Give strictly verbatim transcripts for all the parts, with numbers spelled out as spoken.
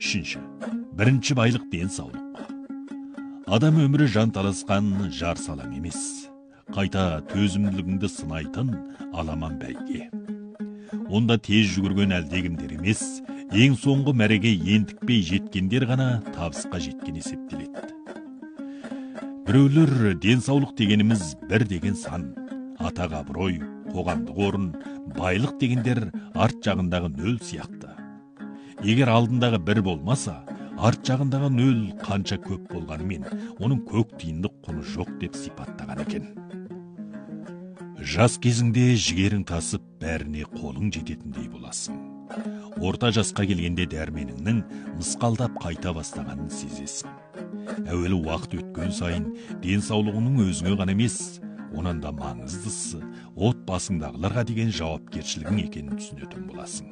Үшінші, бірінші байлық денсаулық. Адам өмірі жанталасқан жар салам емес. Қайта төзімділігіңді сынайтын аламан бәйге. Онда тез жүгірген әлдегімдер емес, ең соңғы мәреге ентікпей жеткендер ғана табысқа жеткен есептеледі. Біреулер денсаулық дегеніміз бір деген сан, атақ абырой, қоғамдық орын, байлық дегендер арт жағындағы нөл сияқты. Егер алдындағы бір болмаса, арт жағындағы нөл қанша көп болғанымен, оның көк тиындық құны жоқ деп сипаттаған екен. Жас кезіңде жігерің тасып, бәріне қолың жететіндей боласың. Орта жасқа келгенде дәрменіңнің мысқалдап қайта бастағанын сезесің. Әуелі уақыт өткен сайын денсаулығының өзіңе ғана емес, онан да маңыздысы отбасыңдағыларға деген жауапкершілігің екенін түсінетін боласың.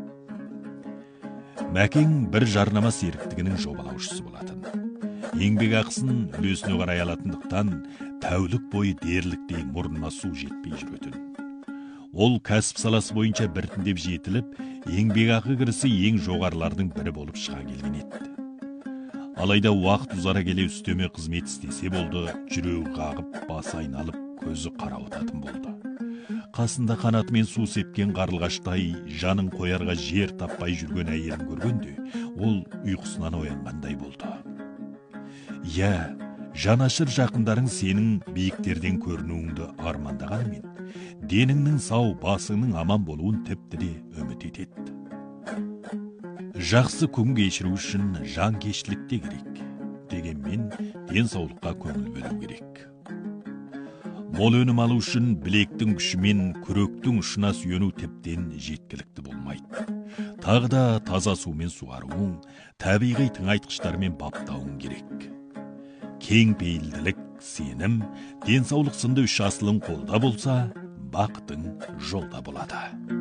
Мәкең бір жарнама серіктігінің жобалаушысы болатын. Еңбек ақысын үлесіне қарай алатындықтан тәулік бойы дерліктей мұрнына су жетпей жүретін. Ол кәсіп саласы бойынша біртіндеп жетіліп, еңбек ақы кірісі ең жоғарылардың бірі болып шыға келген еді. Алайда уақыт ұзара келе үстеме қызмет істесе болды, жүрегі қағып, басы айналып, көзі қарауытатын болды. Қасында қанатымен су сепкен қарлығаштай, жанын қоярға жер таппай жүрген әйелін көргенде, ол ұйқысынан оянғандай болды. Я, жанашыр жақындарың сенің биіктерден көрінуіңді армандағанымен, деніңнің сау, басыңның аман болуын тіпті де үміт етеді. Жақсы күн кешіру үшін жан кешілік те керек, дегенмен денсаулыққа көңіл бөлу керек. Мол өнім алу үшін білектің күшімен күректің ұшына сүйену тіптен жеткілікті болмайды. Тағы да таза сумен суаруың, табиғи тыңайтқыштармен баптауың керек. Кең пейілділік, сенім, денсаулық сынды үш асылың қолда болса, бақытың жолда болады.